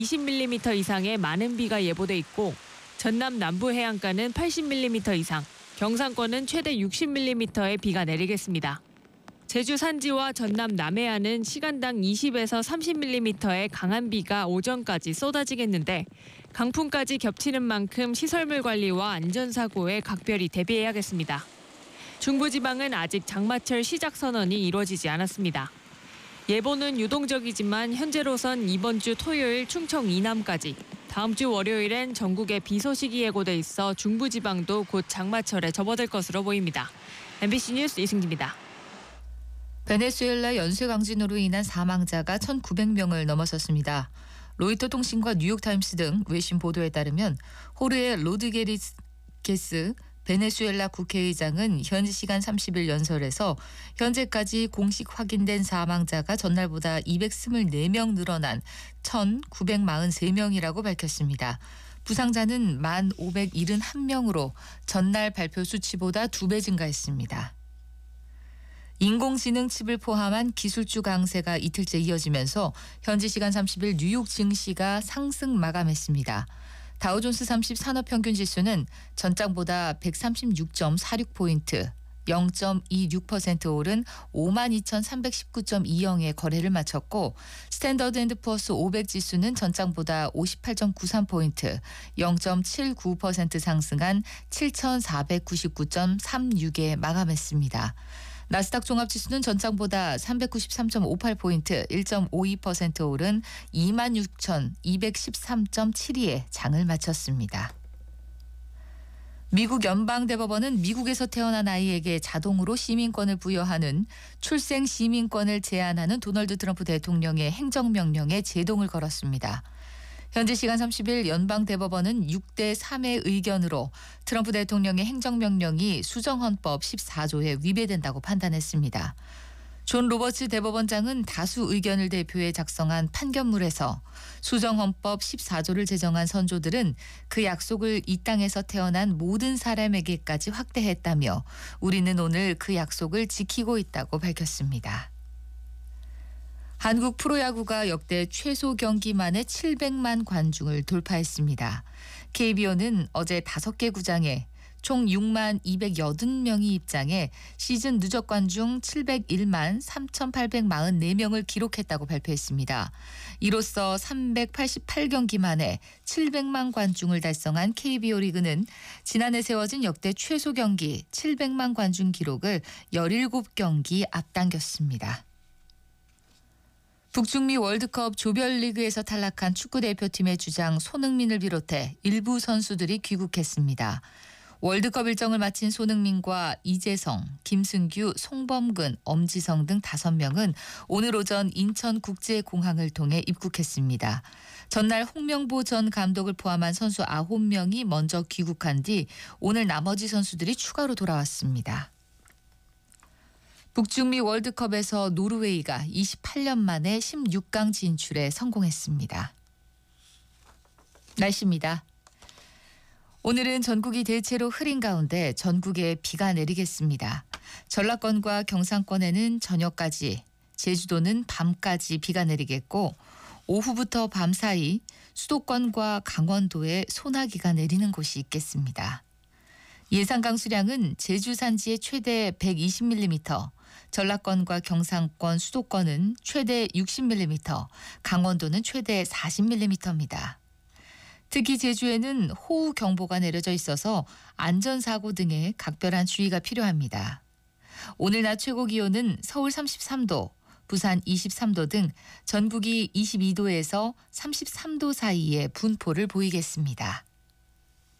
20mm 이상의 많은 비가 예보돼 있고 전남 남부 해안가는 80mm 이상, 경상권은 최대 60mm의 비가 내리겠습니다. 제주 산지와 전남 남해안은 시간당 20에서 30mm의 강한 비가 오전까지 쏟아지겠는데 강풍까지 겹치는 만큼 시설물 관리와 안전사고에 각별히 대비해야겠습니다. 중부지방은 아직 장마철 시작 선언이 이루어지지 않았습니다. 예보는 유동적이지만 현재로선 이번 주 토요일 충청 이남까지, 다음 주 월요일엔 전국에 비 소식이 예고돼 있어 중부지방도 곧 장마철에 접어들 것으로 보입니다. MBC 뉴스 이승기입니다. 베네수엘라 연쇄 강진으로 인한 사망자가 1,900명을 넘어섰습니다. 로이터 통신과 뉴욕타임스 등 외신 보도에 따르면 호르헤 로드리게스 베네수엘라 국회의장은 현지 시간 30일 연설에서 현재까지 공식 확인된 사망자가 전날보다 224명 늘어난 1,943명이라고 밝혔습니다. 부상자는 1,571명으로 전날 발표 수치보다 2배 증가했습니다. 인공지능 칩을 포함한 기술주 강세가 이틀째 이어지면서 현지 시간 30일 뉴욕 증시가 상승 마감했습니다. 다우존스 30 산업평균지수는 전장보다 136.46포인트, 0.26% 오른 52,319.20에 거래를 마쳤고 스탠더드앤드푸어스 500 지수는 전장보다 58.93포인트, 0.79% 상승한 7,499.36에 마감했습니다. 나스닥 종합지수는 전장보다 393.58포인트, 1.52% 오른 26,213.72에 장을 마쳤습니다. 미국 연방대법원은 미국에서 태어난 아이에게 자동으로 시민권을 부여하는 출생 시민권을 제한하는 도널드 트럼프 대통령의 행정명령에 제동을 걸었습니다. 현지 시간 30일 연방대법원은 6대 3의 의견으로 트럼프 대통령의 행정명령이 수정헌법 14조에 위배된다고 판단했습니다. 존 로버츠 대법원장은 다수 의견을 대표해 작성한 판결문에서 수정헌법 14조를 제정한 선조들은 그 약속을 이 땅에서 태어난 모든 사람에게까지 확대했다며 우리는 오늘 그 약속을 지키고 있다고 밝혔습니다. 한국 프로야구가 역대 최소 경기 만에 700만 관중을 돌파했습니다. KBO는 어제 5개 구장에 총 6만 280명이 입장해 시즌 누적 관중 701만 3,844명을 기록했다고 발표했습니다. 이로써 388경기 만에 700만 관중을 달성한 KBO 리그는 지난해 세워진 역대 최소 경기 700만 관중 기록을 17경기 앞당겼습니다. 북중미 월드컵 조별리그에서 탈락한 축구대표팀의 주장 손흥민을 비롯해 일부 선수들이 귀국했습니다. 월드컵 일정을 마친 손흥민과 이재성, 김승규, 송범근, 엄지성 등 5명은 오늘 오전 인천국제공항을 통해 입국했습니다. 전날 홍명보 전 감독을 포함한 선수 9명이 먼저 귀국한 뒤 오늘 나머지 선수들이 추가로 돌아왔습니다. 북중미 월드컵에서 노르웨이가 28년 만에 16강 진출에 성공했습니다. 날씨입니다. 오늘은 전국이 대체로 흐린 가운데 전국에 비가 내리겠습니다. 전라권과 경상권에는 저녁까지, 제주도는 밤까지 비가 내리겠고 오후부터 밤 사이 수도권과 강원도에 소나기가 내리는 곳이 있겠습니다. 예상 강수량은 제주 산지에 최대 120mm, 전라권과 경상권, 수도권은 최대 60mm, 강원도는 최대 40mm입니다. 특히 제주에는 호우경보가 내려져 있어서 안전사고 등에 각별한 주의가 필요합니다. 오늘 낮 최고 기온은 서울 33도, 부산 23도 등 전국이 22도에서 33도 사이의 분포를 보이겠습니다.